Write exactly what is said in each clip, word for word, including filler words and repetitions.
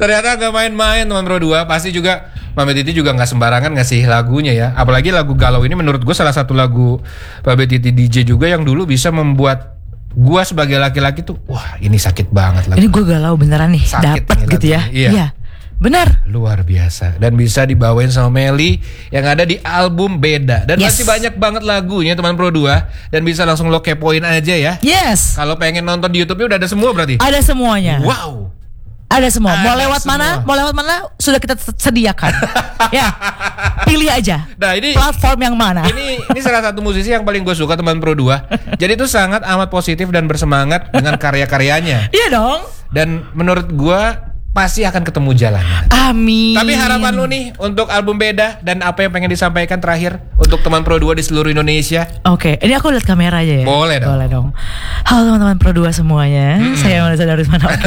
Ternyata gak main-main teman Pro dua. Pasti juga Mami Titi juga gak sembarangan ngasih lagunya ya. Apalagi lagu Galau ini menurut gue salah satu lagu Mami Titi D J juga yang dulu bisa membuat gue sebagai laki-laki tuh, wah ini sakit banget lagu. Ini gue galau beneran nih, dapat gitu ya. Iya. iya. Benar. Luar biasa. Dan bisa dibawain sama Meli yang ada di album Beda. Dan Yes. masih banyak banget lagunya teman Pro dua. Dan bisa langsung lo kepoin aja ya. Yes. Kalau pengen nonton di YouTube-nya udah ada semua berarti? Ada semuanya. Wow. Ada semua. Mau Ada lewat semua. mana? Mau lewat mana? Sudah kita sediakan. Ya. Pilih aja. Nah ini Platform yang mana? Ini ini salah satu musisi yang paling gue suka teman Pro dua. Jadi itu sangat amat positif dan bersemangat dengan karya-karyanya. Iya dong. Dan menurut gue pasti akan ketemu jalannya. Amin. Tapi harapan lu nih untuk album Beda dan apa yang pengen disampaikan terakhir untuk teman Pro dua di seluruh Indonesia? Oke, ini aku lihat kamera aja ya. Boleh dong. Boleh dong. Halo teman-teman Pro dua semuanya. Hmm. Saya Melisa dari mana? Oke.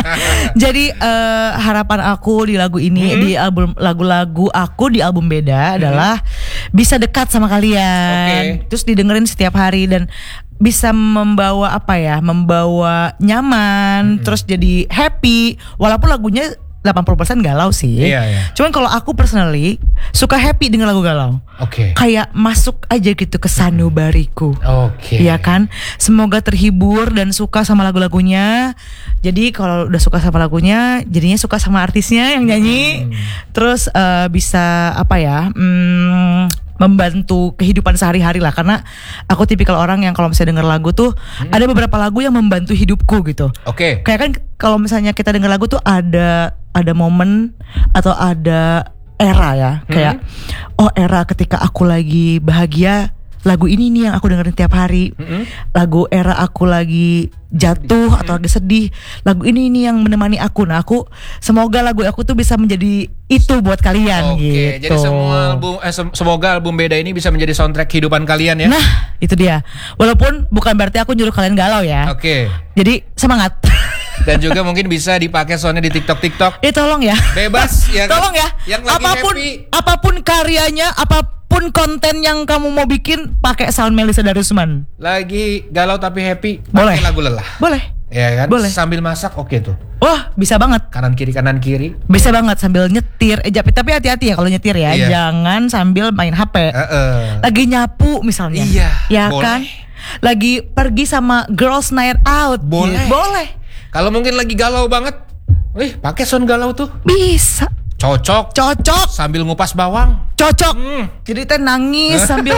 Jadi uh, harapan aku di lagu ini, hmm. di album lagu-lagu aku di album Beda hmm. adalah bisa dekat sama kalian. Okay. Terus didengerin setiap hari dan bisa membawa apa ya, membawa nyaman, hmm. terus jadi happy. Walaupun lagunya delapan puluh persen galau sih. Iya, iya. Cuman kalau aku personally suka happy dengan lagu galau. Oke. Okay. Kayak masuk aja gitu ke sanubariku. Oke. Okay. Iya kan? Semoga terhibur dan suka sama lagu-lagunya. Jadi kalau udah suka sama lagunya, jadinya suka sama artisnya yang nyanyi. Hmm. Terus uh, bisa apa ya? Hmm, membantu kehidupan sehari-hari lah, karena aku tipikal orang yang kalau misalnya denger lagu tuh hmm. ada beberapa lagu yang membantu hidupku gitu. Oke. Okay. Kayak kan kalau misalnya kita denger lagu tuh ada ada momen atau ada era ya, kayak hmm. oh era ketika aku lagi bahagia, lagu ini nih yang aku dengerin tiap hari. Hmm. Lagu era aku lagi jatuh hmm. atau lagi sedih, lagu ini nih yang menemani aku. Nah aku semoga lagu aku tuh bisa menjadi itu buat kalian. Oke, gitu. Jadi semua album eh, semoga album Beda ini bisa menjadi soundtrack kehidupan kalian ya. Nah itu dia. Walaupun bukan berarti aku nyuruh kalian galau ya. Oke. Jadi semangat. Dan juga mungkin bisa dipakai soundnya di TikTok TikTok. Eh tolong ya. Bebas ya. Tolong kan? ya. Yang lagi apapun happy. apapun karyanya, apapun konten yang kamu mau bikin, pakai sound Melisa Darusman. Lagi galau tapi happy, boleh. Pakai lagu lelah. Boleh. Ya kan? Boleh. Sambil masak oke tuh. Wah, bisa banget. Kanan kiri kanan kiri. Bisa banget sambil nyetir. Eh tapi hati-hati ya kalau nyetir ya. Iya. Jangan sambil main H P. Uh-uh. Lagi nyapu misalnya. Iya. Ya boleh. kan? Lagi pergi sama girls night out. Boleh. Gitu. Boleh. Kalau mungkin lagi galau banget, wih pakai sound galau tuh. Bisa. Cocok. Cocok. Sambil ngupas bawang. Cocok. Hmm. Jadi teh nangis sambil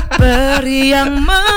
peri yang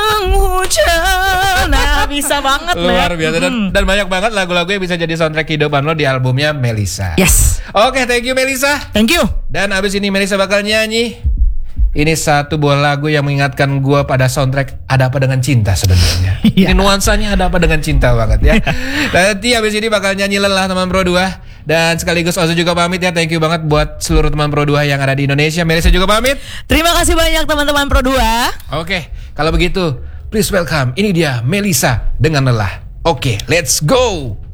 menghujan. Nah bisa banget. Luar biasa dan, hmm. dan banyak banget lagu-lagu yang bisa jadi soundtrack kehidupan lo di albumnya Melisa. Yes. Oke, thank you Melisa. Thank you. Dan abis ini Melisa bakal nyanyi. Ini satu buah lagu yang mengingatkan gue pada soundtrack Ada Apa Dengan Cinta sebenarnya. Yeah. Ini nuansanya ada apa dengan cinta banget ya. Nanti abis ini bakal nyanyi Lelah teman Pro dua. Dan sekaligus Ozo juga pamit ya. Thank you banget buat seluruh teman Pro dua yang ada di Indonesia. Melisa juga pamit. Terima kasih banyak teman-teman Pro dua. Oke, kalau begitu please welcome. Ini dia Melisa dengan Lelah. Oke, let's go.